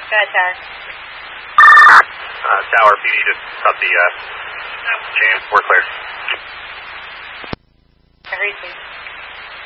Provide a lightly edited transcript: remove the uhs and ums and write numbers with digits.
Go ahead, Tower. Tower, PD, just cut the chain. We're clear.